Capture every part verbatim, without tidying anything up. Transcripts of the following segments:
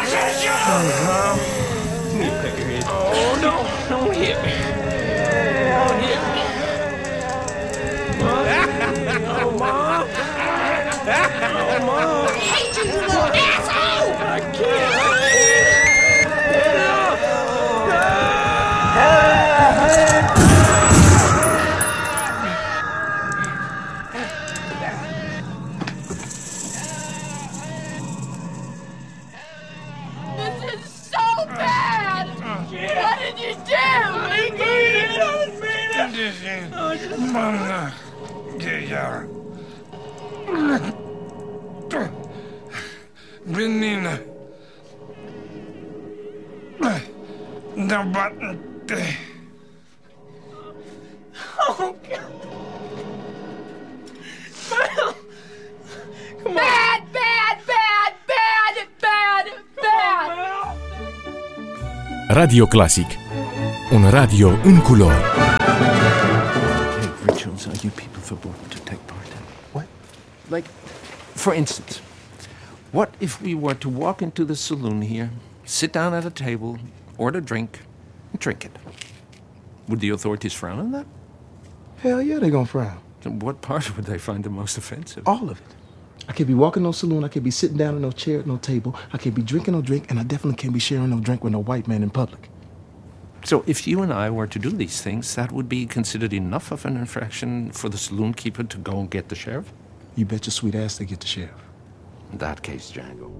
Mom. Let me peck your head. Oh, no. Don't hit me. Don't hit me. Oh, Mom. Oh, Mom. I hate you, you little asshole! I can't. This is so bad! What did you do? I didn't mean it. I didn't mean it. Oh, just... Mama, yeah. Benina. The button. Oh, God. Well, come on. Bad, bad, bad, bad, bad, bad! Radio Classic. Un radio în culori. Hey, rituals are you people forbidden to take part in? What? Like, for instance, what if we were to walk into the saloon here, sit down at a table, order a drink, and drink it? Would the authorities frown on that? Hell yeah, they gonna frown. So what part would they find the most offensive? All of it. I can't be walking no saloon, I can't be sitting down in no chair at no table, I can't be drinking no drink, and I definitely can't be sharing no drink with no white man in public. So if you and I were to do these things, that would be considered enough of an infraction for the saloon keeper to go and get the sheriff? You bet your sweet ass they get the sheriff. In that case, Django.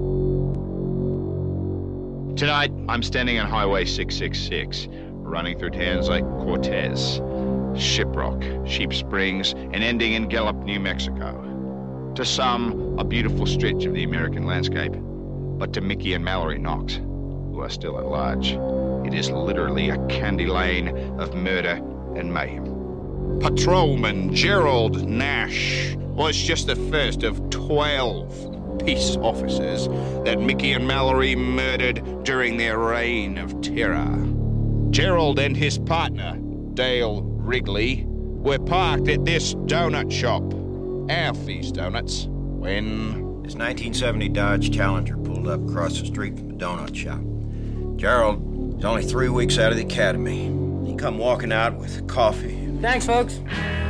Tonight, I'm standing on Highway six six six, running through towns like Cortez, Shiprock, Sheep Springs, and ending in Gallup, New Mexico. To some, a beautiful stretch of the American landscape, but to Mickey and Mallory Knox, who are still at large, it is literally a candy lane of murder and mayhem. Patrolman Gerald Nash was just the first of twelve peace officers that Mickey and Mallory murdered during their reign of terror. Gerald and his partner, Dale Wrigley, were parked at this donut shop, Alfie's Donuts, when... This nineteen seventy Dodge Challenger pulled up across the street from the donut shop. Gerald was only three weeks out of the academy. He come walking out with coffee. Thanks, folks.